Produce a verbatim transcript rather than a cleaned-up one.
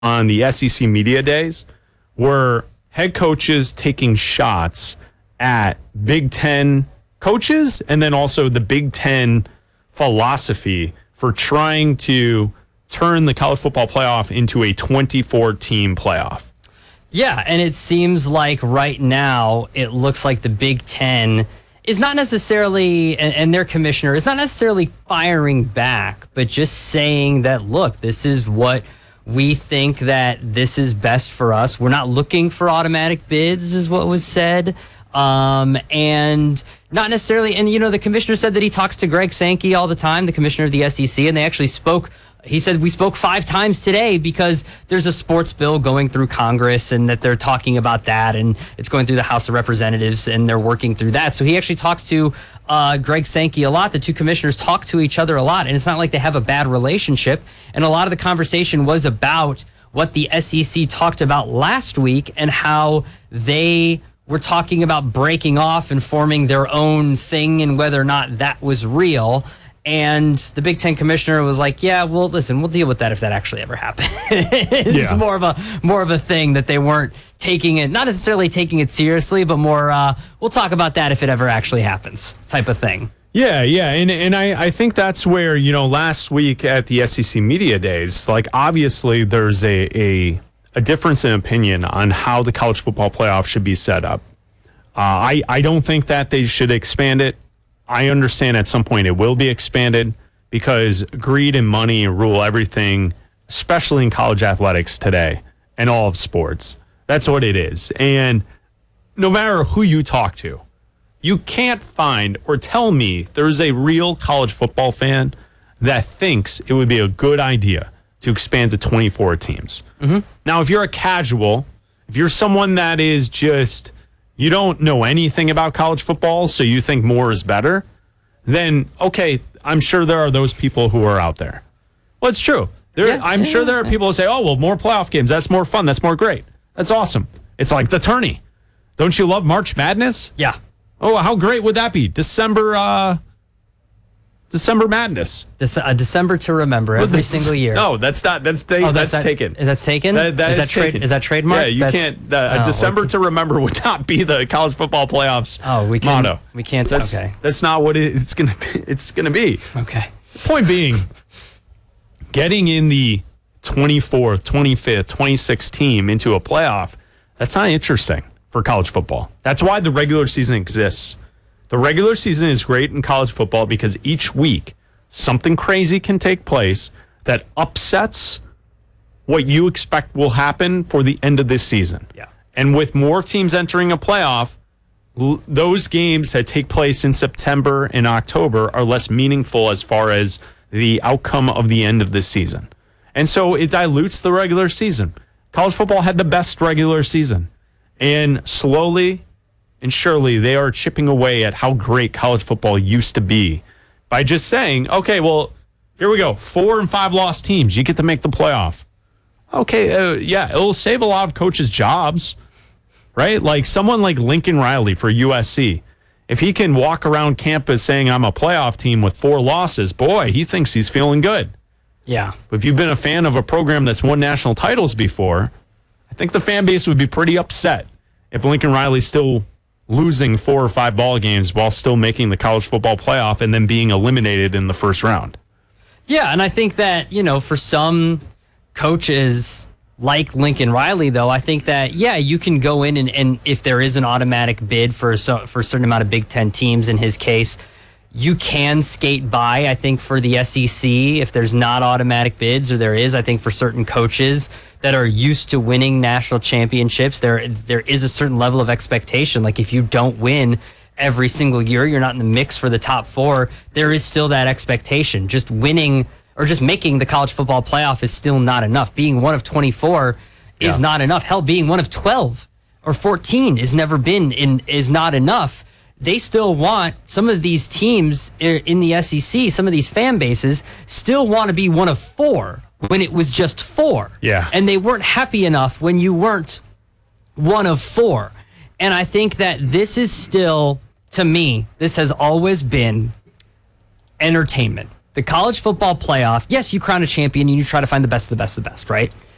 on the S E C media days were head coaches taking shots at Big Ten coaches and then also the Big Ten philosophy for trying to turn the college football playoff into a twenty-four team playoff. Yeah, and it seems like right now it looks like the Big Ten is not necessarily, and, and their commissioner is not necessarily firing back, but just saying that, look, this is what we think that this is best for us. We're not looking for automatic bids, is what was said. Um, and not necessarily, and you know, the commissioner said that he talks to Greg Sankey all the time, the commissioner of the S E C, and they actually spoke. He said we spoke five times today because there's a sports bill going through Congress and that they're talking about that, and it's going through the House of Representatives and they're working through that. So he actually talks to uh, Greg Sankey a lot. The two commissioners talk to each other a lot, and it's not like they have a bad relationship. And a lot of the conversation was about what the S E C talked about last week and how they were talking about breaking off and forming their own thing and whether or not that was real. And the Big Ten commissioner was like, yeah, well, listen, we'll deal with that if that actually ever happens. It's yeah. more of a more of a thing that they weren't taking it, not necessarily taking it seriously, but more, uh, we'll talk about that if it ever actually happens type of thing. Yeah, yeah. And and I, I think that's where, you know, last week at the S E C Media Days, like, obviously there's a, a, a difference in opinion on how the college football playoff should be set up. Uh, I, I don't think that they should expand it. I understand at some point it will be expanded because greed and money rule everything, especially in college athletics today and all of sports. That's what it is. And no matter who you talk to, you can't find or tell me there's a real college football fan that thinks it would be a good idea to expand to twenty-four teams. Mm-hmm. Now, if you're a casual, if you're someone that is just... you don't know anything about college football, so you think more is better, then, okay, I'm sure there are those people who are out there. Well, it's true. There, yeah, I'm yeah, sure there are people who say, oh, well, more playoff games. That's more fun. That's more great. That's awesome. It's like the tourney. Don't you love March Madness? Yeah. Oh, how great would that be? December uh, December Madness. Dece- a December to remember every well, single year. No, that's not. That's ta- oh, that's, that's that, taken. Is that taken? That, that is, is, that tra- taken. is that trademark? Yeah, you that's, can't. Uh, oh, a December okay. to remember would not be the college football playoffs. Oh, we can, motto. We can't. That's, okay. That's not what it, it's gonna. Be. It's gonna be. Okay. Point being, getting in the twenty-fourth, twenty-fifth, twenty-sixth team into a playoff, that's not interesting for college football. That's why the regular season exists. The regular season is great in college football because each week something crazy can take place that upsets what you expect will happen for the end of this season. Yeah. And with more teams entering a playoff, l- those games that take place in September and October are less meaningful as far as the outcome of the end of this season. And so it dilutes the regular season. College football had the best regular season. And slowly and surely they are chipping away at how great college football used to be by just saying, okay, well, here we go. Four and five lost teams. You get to make the playoff. Okay, uh, yeah, it'll save a lot of coaches' jobs, right? Like someone like Lincoln Riley for U S C. If he can walk around campus saying I'm a playoff team with four losses, boy, he thinks he's feeling good. Yeah. But if you've been a fan of a program that's won national titles before, I think the fan base would be pretty upset if Lincoln Riley's still losing four or five ball games while still making the college football playoff and then being eliminated in the first round. Yeah, and I think that, you know, for some coaches like Lincoln Riley, though, I think that, yeah, you can go in and, and if there is an automatic bid for, so, for a certain amount of Big Ten teams in his case, you can skate by. I think for the S E C, if there's not automatic bids, or there is, I think for certain coaches that are used to winning national championships, there there is a certain level of expectation. Like if you don't win every single year, you're not in the mix for the top four, there is still that expectation. Just winning or just making the college football playoff is still not enough. Being one of twenty-four yeah. is not enough. Hell, being one of twelve or fourteen is never been in is not enough. They still want, some of these teams in the S E C, some of these fan bases still want to be one of four when it was just four. Yeah. And they weren't happy enough when you weren't one of four. And I think that this is still, to me, this has always been entertainment. The college football playoff, yes, you crown a champion and you try to find the best of the best of the best, right?